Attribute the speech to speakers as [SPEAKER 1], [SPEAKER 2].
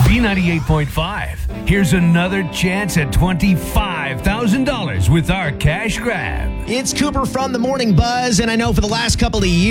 [SPEAKER 1] B98.5. Here's another chance at $25,000 with our cash grab.
[SPEAKER 2] It's Cooper from the Morning Buzz, and I know for the last couple of years,